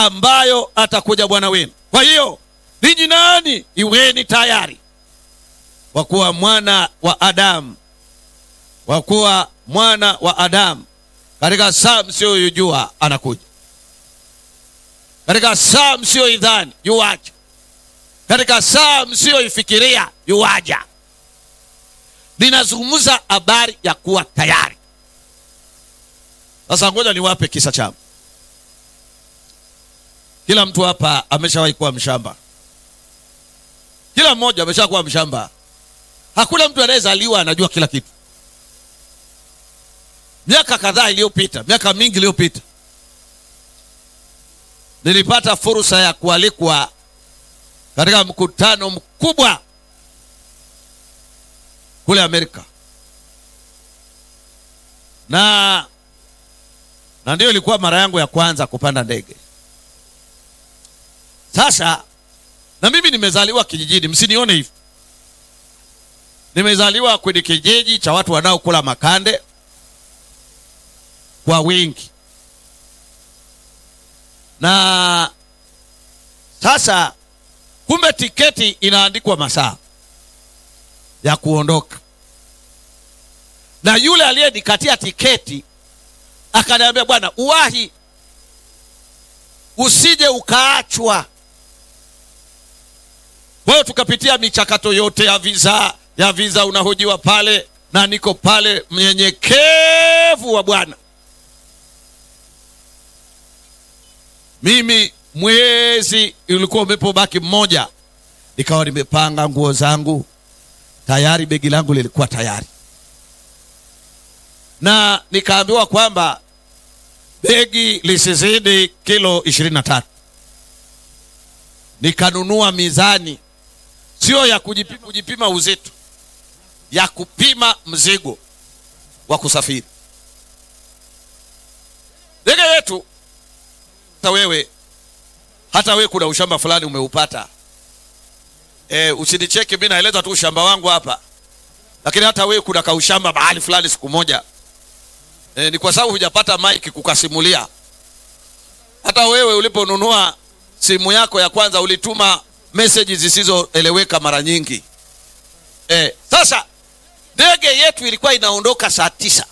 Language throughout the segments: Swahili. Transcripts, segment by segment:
ambayo atakuja Bwana wenu. Kwa hiyo ninyi nani? Iweni tayari, kwa kuwa mwana wa Adamu katika saa msiyoijua anakuja, katika saa msiyoidhani yuaja, katika saa msiyoifikiria yuaja. Ninazungumza habari ya kuwa tayari. Sasa ngoja niwape kisa changu. Kila mtu hapa ameshawahi kuwa mshamba. Kila mmoja ameshakuwa mshamba. Hakuna mtu anayezaliwa anajua kila kitu. Miaka kadhaa iliyopita, miaka mingi iliyopita, nilipata fursa ya kualikwa katika mkutano mkubwa kule Amerika. Na ndio ilikuwa mara yangu ya kwanza kupanda ndege. Sasa na mimi nimezaliwa kijijini, msinione hivi. Nimezaliwa kwenye kijiji cha watu wanaokula makande kwa wingi. Na sasa kumbe tiketi inaandikwa masaa ya kuondoka. Na yule aliyenikatia tiketi akaniambia, bwana, uwahi, usije ukaachwa. Kwa hiyo tukapitia michakato yote ya visa unahojiwa pale, na niko pale mnyenyekevu wa Bwana. Mimi mwezi ulikuwa umepobaki mmoja, nikawa nimepanga nguo zangu tayari, begi langu lilikuwa tayari, na nikaambiwa kwamba begi lisizidi kilo 23. Nikanunua mizani, sio ya kujipima uzito, ya kupima mzigo wa kusafiri. Ndege yetu, hata wewe kuna ushamba fulani umeupata. Usinicheke, mimi naeleza tu ushamba wangu hapa, lakini hata wewe kuna kaushamba mahali fulani siku moja. Ni kwa sababu hujapata mic kukasimulia. Hata wewe uliponunua simu yako ya kwanza ulituma messages zisizoeleweka mara nyingi. Sasa ndege yetu ilikuwa inaondoka saa 9.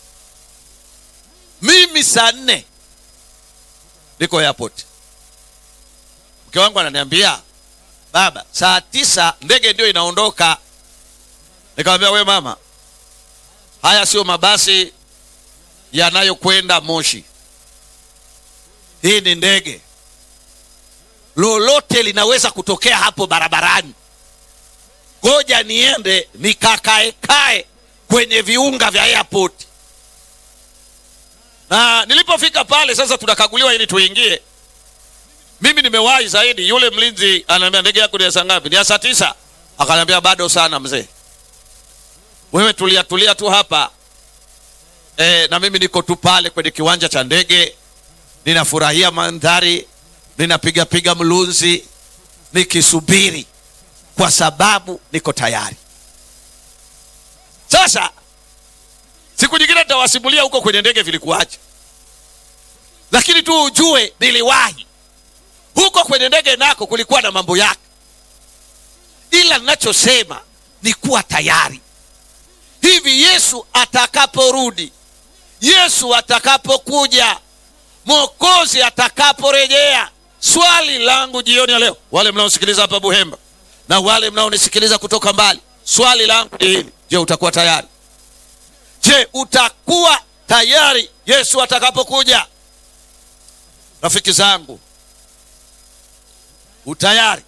Mimi saa 4 niko airport. Mke wangu ananiambia, baba, saa 9 ndege ndio inaondoka. Nikamwambia, we mama, haya sio mabasi yanayokwenda Moshi. Hii ni ndege. Lolote linaweza kutokea hapo barabarani. Ngoja niende nikakae kwenye viunga vya airport. Na nilipofika pale sasa tunakaguliwa ili tuingie. Mimi nimewahi zaidi. Yule mlinzi ananiambia, ndege yako ni saa ngapi? Ni saa 9. Akaniambia, bado sana mzee, wewe tulia tu hapa. Na mimi niko tu pale kwenye kiwanja cha ndege, ninafurahia mandhari, ninapiga mlunzi nikisubiri, kwa sababu niko tayari. Sasa siku nyingine nitawasimulia huko kwenye ndege vilikuaje, lakini tu ujue niliwahi. Huko kwenye ndege nako kulikuwa na mambo yake, ila ninachosema ni kuwa tayari. Hivi Yesu atakaporudi, Yesu atakapokuja, Mwokozi atakaporejea, swali langu jioni ya leo, wale mnaosikiliza hapa Buhemba na wale mnaonisikiliza kutoka mbali, swali langu ni hili: je, utakuwa tayari? Je, utakuwa tayari Yesu atakapokuja? Rafiki zangu, utayari?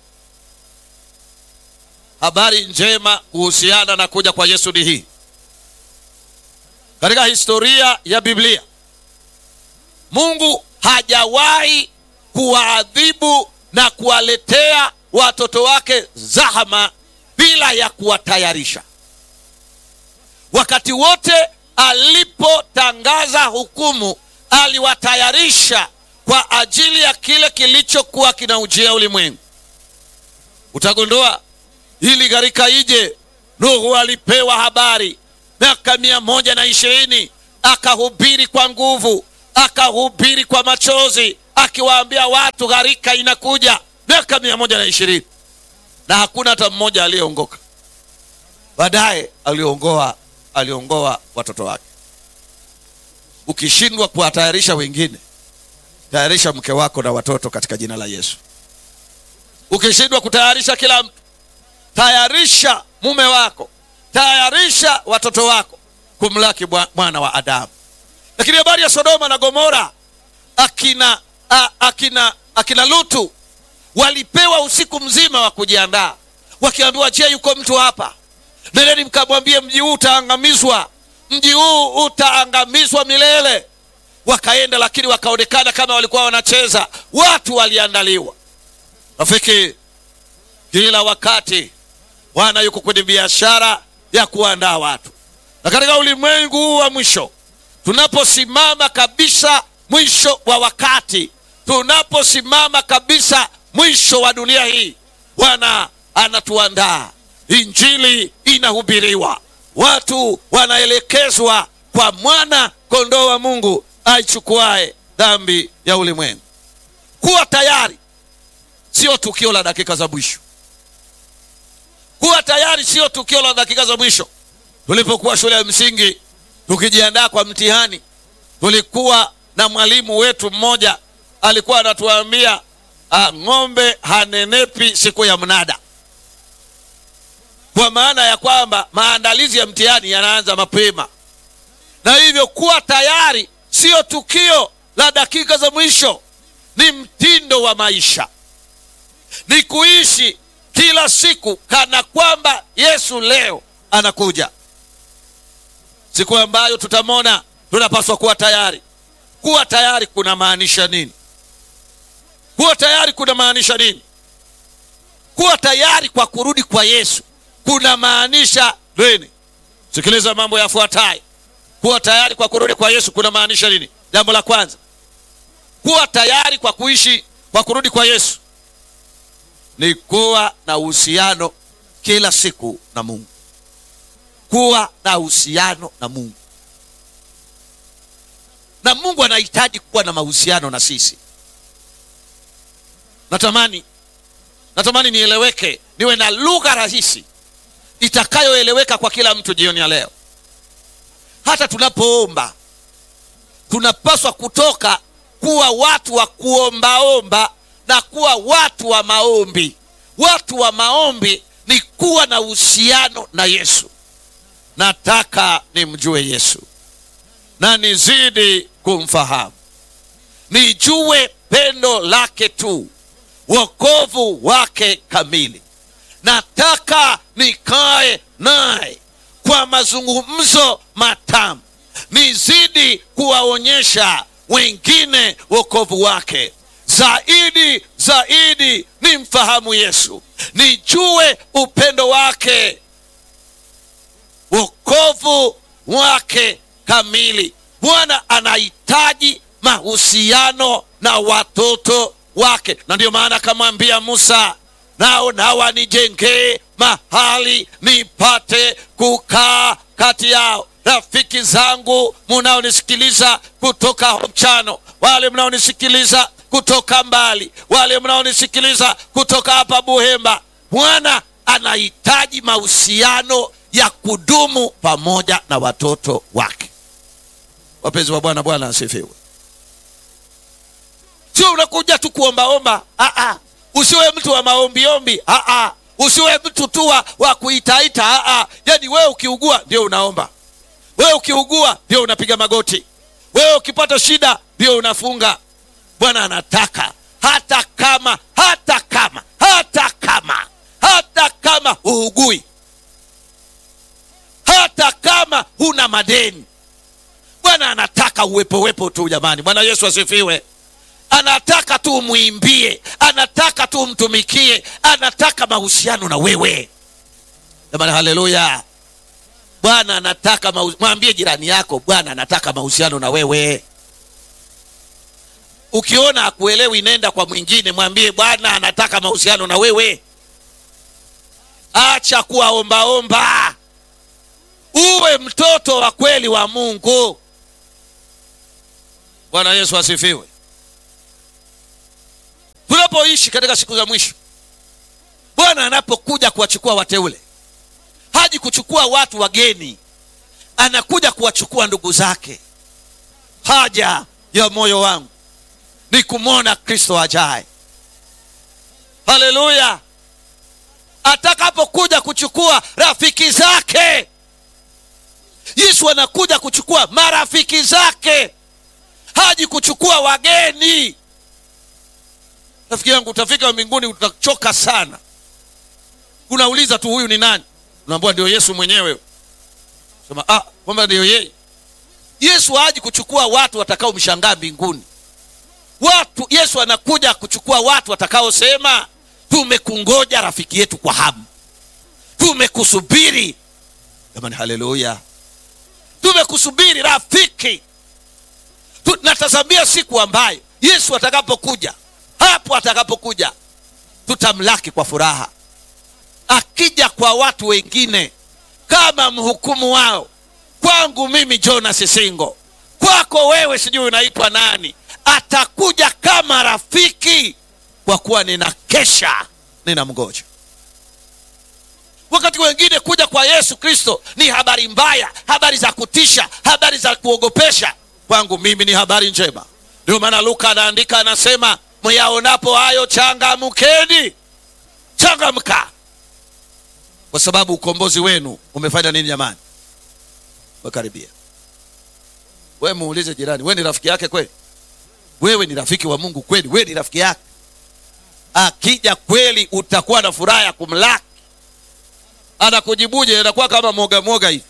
Habari njema kuhusiana na kuja kwa Yesu ni hii. Katika historia ya Biblia, Mungu hajawahi kuwaadhibu na kuwaletea watoto wake zahama bila ya kuwatayarisha. Wakati wote alipotangaza hukumu, aliwatayarisha kwa ajili ya kile kilichokuwa kinaujia ulimwengu. Utagundua ili gharika ije, Nuhu alipewa habari, miaka 120 akahubiri kwa nguvu, akahubiri kwa machozi, akiwaambia watu gharika inakuja, miaka 120, na hakuna hata mmoja aliyeongoka. Baadaye aliongoa watoto wake. Ukishindwa kuwatayarisha wengine, tayarisha mke wako na watoto katika jina la Yesu. Ukishindwa kutayarisha kila mtu, tayarisha mume wako, tayarisha watoto wako kumlaki mwana wa Adamu. Lakini habari ya Sodoma na Gomora, akina Lutu walipewa usiku mzima wa kujiandaa, wakiambiwa, je, yuko mtu hapa? Nendeni mkamwambie mji huu utaangamizwa, mji huu utaangamizwa milele. Wakaenda, lakini wakaonekana kama walikuwa wanacheza. Watu waliandaliwa. Rafiki, kila wakati Bwana yuko kwenye biashara ya kuandaa watu. Na katika ulimwengu huu wa mwisho, tunaposimama kabisa mwisho wa wakati, tunaposimama kabisa mwisho wa dunia hii, Bwana anatuandaa. Injili inahubiriwa, watu wanaelekezwa kwa mwana kondoo wa Mungu aichukuae dhambi ya ulimwengu. Kuwa tayari sio tukio la dakika za mwisho. Kuwa tayari sio tukio la dakika za mwisho. Tulipokuwa shule ya msingi tukijiandaa kwa mtihani, tulikuwa na mwalimu wetu mmoja alikuwa anatuambia, ng'ombe hanenepi siku ya mnada. Kwa maana ya kwamba maandalizi ya mtihani yanaanza mapema. Na hivyo kuwa tayari sio tukio la dakika za mwisho, ni mtindo wa maisha. Ni kuishi kila siku kana kwamba Yesu leo anakuja, siku ambayo tutamwona. Tunapaswa kuwa tayari. Kuwa tayari kuna maanisha nini? Kuwa tayari kuna maanisha nini? Kuwa tayari kwa kurudi kwa Yesu kuna maanisha nini? Sikiliza mambo yafuatayo. Kuwa tayari kwa kurudi kwa Yesu kuna maanisha nini? Jambo la kwanza, kuwa tayari kwa kuishi kwa kurudi kwa Yesu ni kuwa na uhusiano kila siku na Mungu. Kuwa na uhusiano na Mungu. Na Mungu anahitaji kuwa na mahusiano na sisi. Natamani nieleweke, niwe na lugha rahisi itakayoeleweka kwa kila mtu jioni ya leo. Hata tunapoomba, tunapaswa kutoka kuwa watu wa kuombaomba na kuwa watu wa maombi. Watu wa maombi ni kuwa na uhusiano na Yesu. Nataka nimjue Yesu na nizidi kumfahamu, nijue pendo lake tu, wokovu wake kamili. Nataka nikae naye kwa mazungumzo matamu, nizidi kuwaonyesha wengine wokovu wake. Zaidi nimfahamu Yesu, nijue upendo wake, wokovu wake kamili. Bwana anahitaji mahusiano na watoto wake, na ndio maana akamwambia Musa, nao wanijengee mahali nipate kukaa kati yao. Rafiki zangu mnaonisikiliza kutoka Mchano, wale mnaonisikiliza kutoka mbali, wale mnaonisikiliza kutoka hapa Buhemba, Bwana anahitaji mahusiano ya kudumu pamoja na watoto wake. Wapenzi wa Bwana, Bwana asifiwe. Sio unakuja tu kuombaomba. Usiwe mtu wa maombiombi. Usiwe mtu tu wa kuitaita. Yaani wewe ukiugua ndio unaomba, wewe ukiugua ndio unapiga magoti, wewe ukipata shida ndio unafunga. Bwana anataka hata kama uugui, hata kama huna madeni, Bwana anataka uwepo tu jamani. Bwana Yesu asifiwe. Anataka tu muimbie, anataka tu mtumikie, anataka mahusiano na wewe jamani. Haleluya. Bwana anataka mwambie jirani yako, Bwana anataka mahusiano na wewe. Ukiona akuelewi, nenda kwa mwingine, mwambie Bwana anataka mahusiano na wewe. Acha kuombaomba, uwe mtoto wa kweli wa Mungu. Bwana Yesu asifiwe. Tunapoishi katika siku za mwisho, Bwana anapokuja kuwachukua wateule, haji kuchukua watu wageni, anakuja kuwachukua ndugu zake. Haja ya moyo wangu ni kumwona Kristo ajaye. Haleluya. Atakapokuja kuchukua rafiki zake, Yesu anakuja kuchukua marafiki zake, haji kuchukua wageni. Rafiki yangu, utafika mbinguni utachoka sana. Unauliza tu huyu ni nani? Unaambiwa ndio Yesu mwenyewe. Sema kwamba ndio yeye. Yesu haji kuchukua watu watakao mshangaa mbinguni. Yesu anakuja kuchukua watu watakao sema, tumekungoja rafiki yetu kwa hamu, tumekusubiri. Jamani, haleluya. Tumekusubiri rafiki. Tunatazamia siku ambayo Yesu atakapokuja. Hapo atakapokuja tutamlaki kwa furaha. Akija kwa watu wengine kama mhukumu wao, kwangu mimi Jonas Singo, kwako wewe sijui unaitwa nani, atakuja kama rafiki, kwa kuwa ninakesha, ninamngoja. Wakati wengine kuja kwa Yesu Kristo ni habari mbaya, habari za kutisha, habari za kuogopesha. Kwangu mimi ni habari njema. Ndio maana Luka anaandika, anasema, myaonapo hayo changamkeni. Changamka, kwa sababu ukombozi wenu umefanya nini jamani? Wakaribia. Wewe muulize jirani, wewe ni rafiki yake kweli? Wewe ni rafiki wa Mungu kweli? Wewe ni rafiki yake? Akija kweli utakuwa na furaha ya kumlaki. Anakujibuje? Anakuwa kama moga hivi.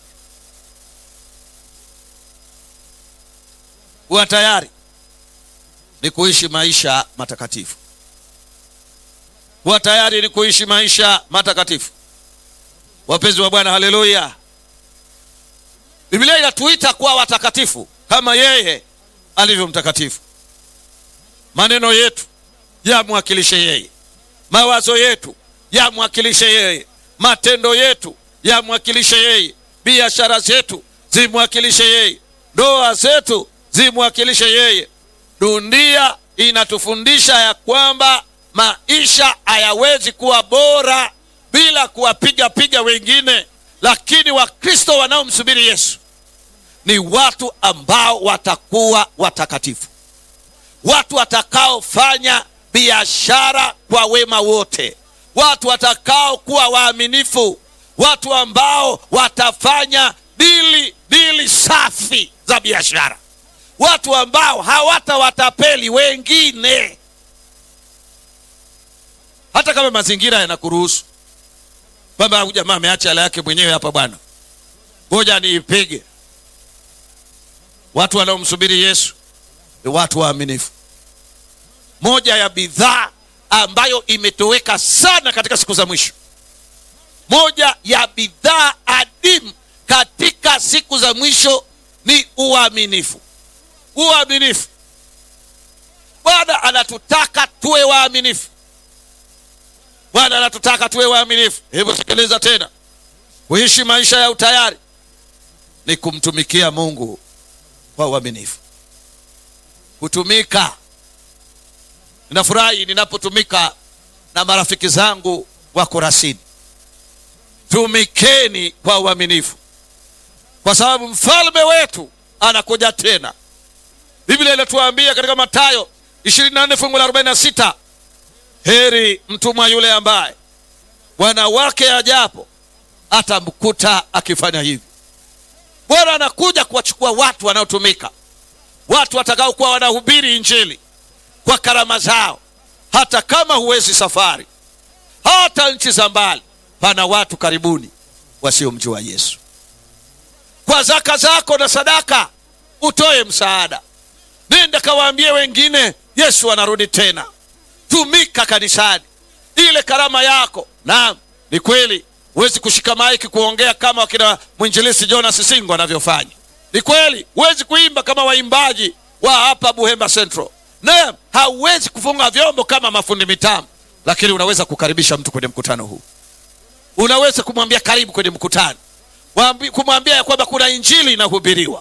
Kuwa tayari ni kuishi maisha matakatifu. Kuwa tayari ni kuishi maisha matakatifu. Wapenzi wa Bwana, haleluya. Biblia inatuita kuwa watakatifu kama yeye alivyo mtakatifu. Maneno yetu yamwakilishe yeye, mawazo yetu yamwakilishe yeye, matendo yetu yamwakilishe yeye, biashara zetu zimwakilishe yeye, ndoa zetu zimwakilishe yeye. Dunia inatufundisha ya kwamba maisha hayawezi kuwa bora bila kuwapiga wengine, lakini Wakristo wanaomsubiri Yesu ni watu ambao watakuwa watakatifu, watu watakaofanya biashara kwa wema wote, watu watakao kuwa waaminifu, watu ambao watafanya dili safi za biashara, watu ambao hawatawatapeli wengine. Hata kama mazingira yanakuruhusu kwamba huyu jamaa ameacha hela yake mwenyewe hapa, bwana ngoja niipige. Watu wanaomsubiri Yesu ni watu waaminifu. Moja ya bidhaa ambayo imetoweka sana katika siku za mwisho, moja ya bidhaa adimu katika siku za mwisho ni uaminifu. Uaminifu. Bwana anatutaka tuwe waaminifu. Bwana anatutaka tuwe waaminifu. Hebu sikiliza tena. Kuishi maisha ya utayari ni kumtumikia Mungu kwa uaminifu. Kutumika. Ninafurahi ninapotumika na marafiki zangu wa Kurasini. Tumikeni kwa uaminifu, kwa sababu mfalme wetu anakuja tena. Biblia inatuambia katika Mathayo 24 fungu la 46, heri mtumwa yule ambaye bwana wake ajapo atamkuta akifanya hivi. Bwana anakuja kuwachukua watu wanaotumika, watu watakao kuwa wanahubiri injili kwa karama zao. Hata kama huwezi safari, hata nchi za mbali, pana watu karibuni wasiomjua Yesu. Kwa zaka zako na sadaka utoe msaada. Nenda kawaambie wengine Yesu anarudi tena. Tumika kanisani. Ile karama yako. Naam, ni kweli huwezi kushika maiki kuongea kama wakina mwinjilisti Jonas Singo anavyofanya. Ni kweli huwezi kuimba kama waimbaji wa hapa Buhemba Central. Naam, hauwezi kufunga vyombo kama mafundi mitambo, lakini unaweza kukaribisha mtu kwenye mkutano huu. Unaweza kumwambia karibu kwenye mkutano, kumwambia ya kwamba kuna injili inahubiriwa,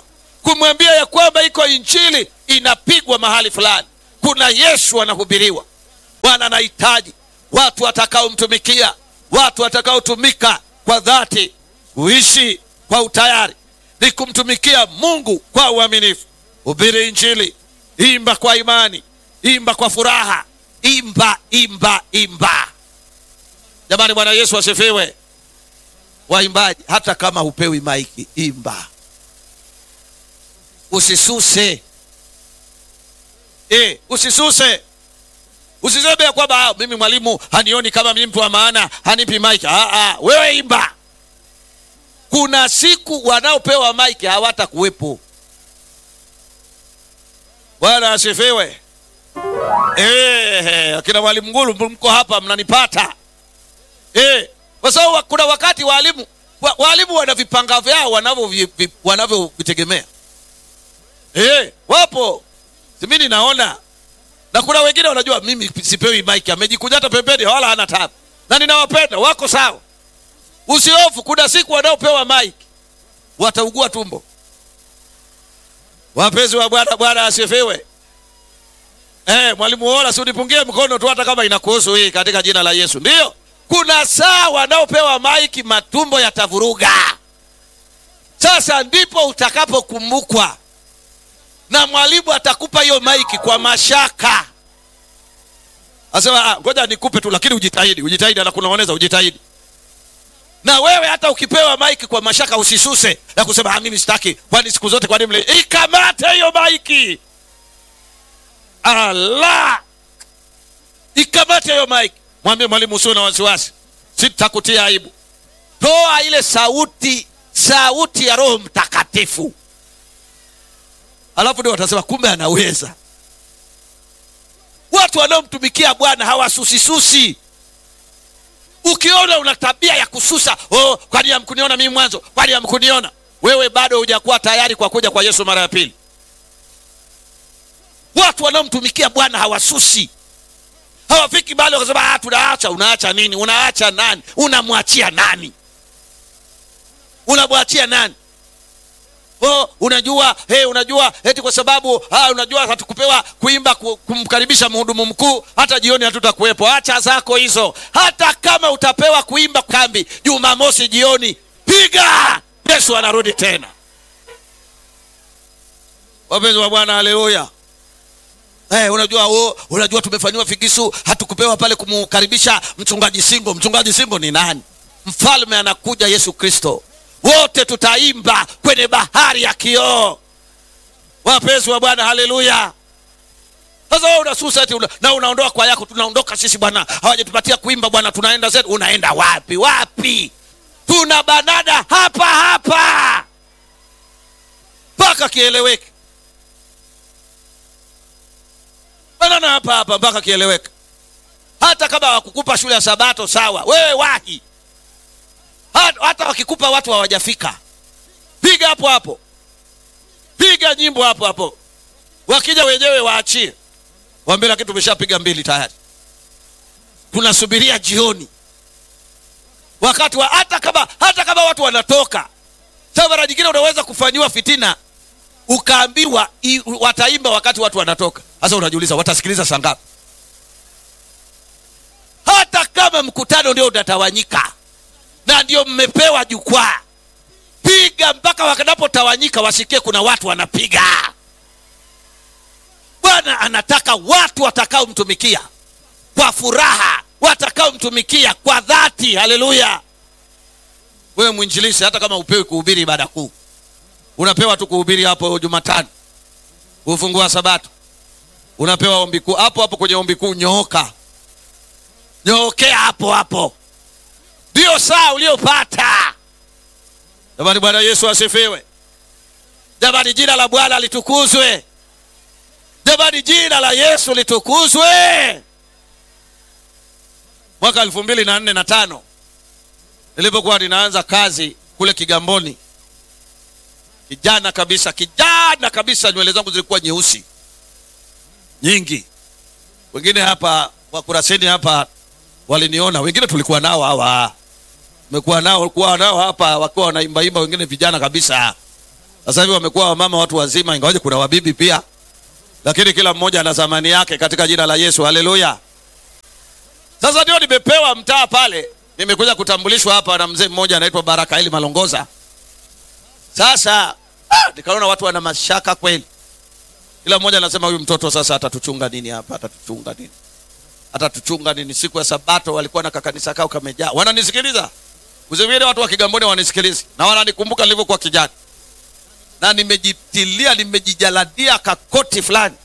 kumwambia ya kwamba iko injili inapigwa mahali fulani, kuna Yesu anahubiriwa. Bwana anahitaji watu watakaomtumikia, watu watakaotumika kwa dhati, kuishi kwa utayari ni kumtumikia Mungu kwa uaminifu. Hubiri injili, imba kwa imani, imba kwa furaha, imba, imba, imba. Jamani, Bwana Yesu asifiwe. Waimbaji, hata kama hupewi maiki, imba, usisuse. Usisuse. Usiseme kwamba mimi mwalimu hanioni kama mimi mtu wa maana, hanipi maiki. Wewe imba. Kuna siku wanaopewa maiki hawatakuwepo. Bwana asifiwe. Akina Mwalimu Ngulu mko hapa mnanipata. Kwa sababu kuna wakati walimu wana vipanga vyao wanavyovitegemea. Wapo. Mimi naona. Na kuna wengine wanajua mimi sipewi maiki, amejikuja hata pembeni wala hana tabu. Na ninawapenda, wako sawa. Usihofu, kuna siku wanaopewa maiki wataugua tumbo. Wapenzi wa Bwana, Bwana asifiwe. Mwalimu Ola, si unipungie mkono tu hata kama inakuhusu hii katika jina la Yesu. Ndio. Kuna saa wanaopewa maiki matumbo yatavuruga. Sasa ndipo utakapokumbukwa. Na mwalimu atakupa hiyo maiki kwa mashaka. Asema ngoja nikupe tu, lakini ujitahidi anakunaoneza ujitahidi. Na wewe hata ukipewa maiki kwa mashaka usisuse na kusema mimi sitaki, kwani siku zote kwa nini ikamate hiyo maiki. Allah, ikamate hiyo maiki. Mwambie mwalimu usio na wasiwasi, sitakutia aibu. Toa ile sauti ya Roho Mtakatifu. Alafu ndio watasema kumbe anaweza. Watu wanaomtumikia Bwana hawasusi. Ukiona una tabia ya kususa, kwani hamkuniona mimi mwanzo? Kwani hamkuniona? Wewe bado hujakuwa tayari kwa kuja kwa Yesu mara ya pili. Watu wanaomtumikia Bwana hawasusi. Hawafiki bali wakasema tunaacha. Unaacha nini? Unaacha nani? Unamwachia nani? Unamwachia nani? Unajua eti kwa sababu unajua hatukupewa kuimba kumkaribisha mhudumu mkuu, hata jioni hatutakuwepo. Acha zako hizo. Hata kama utapewa kuimba kambi Jumamosi jioni, piga. Yesu anarudi tena. Wapenzi wa Bwana, haleluya. Unajua tumefanywa figisu, hatukupewa pale kumkaribisha mchungaji Singo. Mchungaji Singo ni nani? Mfalme anakuja, Yesu Kristo. Wote tutaimba kwenye bahari ya kioo. Wapenzi wa Bwana, haleluya. Sasa wewe unasusa eti na unaondoa kwa yako. Tunaondoka sisi Bwana, hawajatupatia kuimba Bwana, tunaenda zetu. Unaenda wapi? Tuna banada hapa mpaka kieleweke. Banana hapa mpaka kieleweke. Hata kama wakukupa shule ya Sabato sawa, wewe wahi. Hata wakikupa watu hawajafika, piga hapo. Piga nyimbo hapo. Wakija wenyewe waachie. Waambie lakini tumeshapiga 2 tayari. Tunasubiria jioni. Wakati hata kama watu wanatoka. Sasa mara nyingine unaweza kufanywa fitina ukaambiwa wataimba wakati watu wanatoka. Sasa unajiuliza watasikiliza saa ngapi? Hata kama mkutano ndio utatawanyika na ndio mmepewa jukwaa, piga mpaka wakanapotawanyika wasikie kuna watu wanapiga. Bwana anataka watu watakaomtumikia kwa furaha, watakaomtumikia kwa dhati. Haleluya. Wewe mwinjilisti, hata kama upewi kuhubiri ibada kuu, unapewa tu kuhubiri hapo Jumatano, kufungua Sabato, unapewa ombi kuu hapo kwenye ombi kuu. Nyookea hapo. Ndio saa uliopata. Jamani, Bwana Yesu asifiwe. Jamani, jina la Bwana litukuzwe. Jamani, jina la Yesu litukuzwe. Mwaka 2004 na 5 nilipokuwa ninaanza kazi kule Kigamboni, kijana kabisa, nywele zangu zilikuwa nyeusi nyingi. Wengine hapa wa Kurasini hapa waliniona, wengine tulikuwa nao hawa. Tumekuwa nao hapa wakiwa wanaimba, wengine vijana kabisa. Sasa hivi wamekuwa wamama watu wazima, ingawaje kuna wabibi pia, lakini kila mmoja ana zamani yake katika jina la Yesu. Haleluya. Sasa ndio nimepewa mtaa pale, nimekuja kutambulishwa hapa na mzee mmoja anaitwa Baraka Eli Malongoza. Sasa nikaona watu wana mashaka kweli. Kila mmoja anasema huyu mtoto sasa atatuchunga nini hapa, atatuchunga nini? Atatuchunga nini? Siku ya Sabato walikuwa na kakanisa kao kamejaa. Wananisikiliza? Usifikiri watu wa Kigamboni wanisikiliza. Na wananikumbuka nilivyokuwa kijana. Na nimejijaladia kakoti fulani.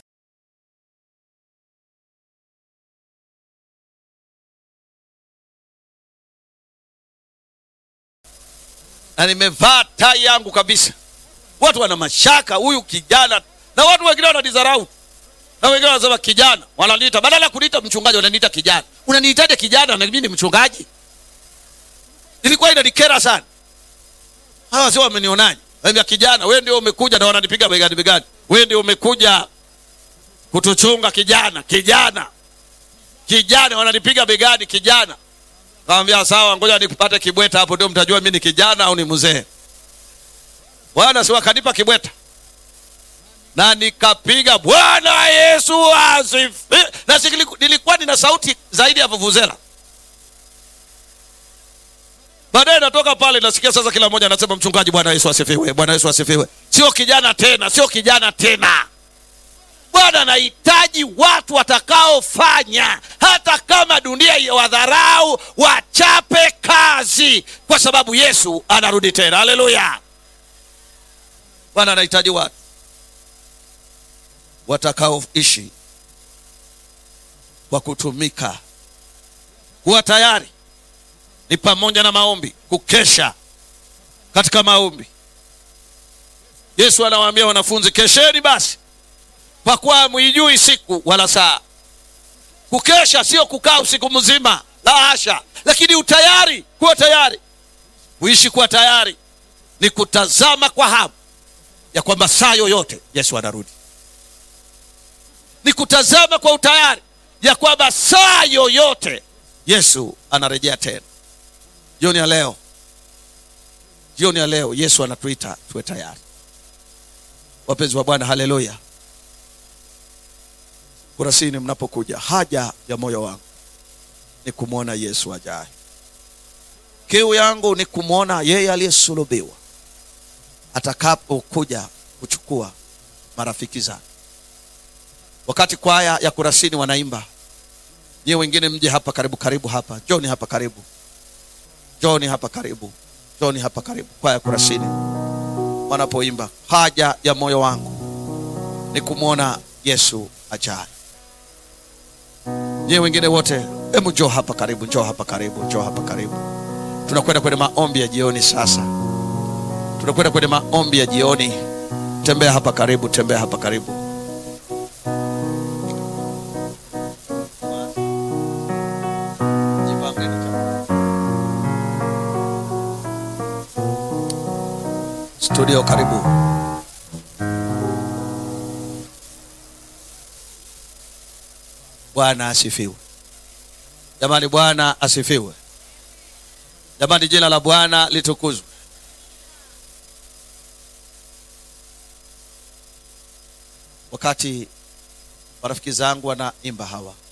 Na nimevaa tai yangu kabisa. Watu wana mashaka huyu kijana, na watu wengine wananidharau. Na wengine wanasema kijana, wananiita badala ya kuniita mchungaji wananiita kijana. Unaniitaje kijana na mimi ni mchungaji? Ilikuwa inanikera sana. Hawa sio wamenionaje? Wambia kijana, wewe ndio umekuja, na wananipiga begani. Wewe ndio umekuja kutuchunga kijana. Kijana wananipiga begani kijana. Kaambia sawa, ngoja nipate kibweta hapo ndio mtajua mimi ni kijana au ni mzee. Bwana si wakanipa kibweta. Na nikapiga Bwana Yesu asifiwe. Na nilikuwa nina sauti zaidi ya vuvuzela. Baadaye natoka pale nasikia sasa kila mmoja anasema mchungaji Bwana Yesu asifiwe, Bwana Yesu asifiwe. Sio kijana tena. Bwana anahitaji watu watakaofanya hata kama dunia wadharau, wachape kazi, kwa sababu Yesu anarudi tena. Haleluya. Bwana anahitaji watu watakaoishi kwa kutumika, kuwa tayari. Ni pamoja na maombi, kukesha katika maombi. Yesu anawaambia wanafunzi, kesheni basi, kwa kuwa mwijui siku wala saa. Kukesha sio kukaa usiku mzima, la hasha, lakini utayari, kuwa tayari. Kuishi kuwa tayari ni kutazama kwa hamu ya kwamba saa yoyote Yesu anarudi. Ni kutazama kwa utayari ya kwamba saa yoyote Yesu anarejea tena. Jioni ya leo Yesu anatuita tuwe tayari. Wapenzi wa Bwana, haleluya. Kurasini mnapokuja, haja ya moyo wangu ni kumwona Yesu ajaye. Kiu yangu ni kumwona yeye aliyesulubiwa atakapokuja kuchukua marafiki zake. Wakati kwaya ya Kurasini wanaimba, nyie wengine mje hapa karibu hapa. John hapa karibu. Kwaya ya Kurasini wanapoimba haja ya moyo wangu ni kumwona Yesu ajaye. Nyie wengine wote hebu njoo hapa karibu. Tunakwenda kwenye maombi ya jioni sasa. Tembea hapa karibu. Studio karibu. Bwana asifiwe. Jamani, Bwana asifiwe. Jamani, jina la Bwana litukuzwe. Wakati marafiki zangu wanaimba hawa,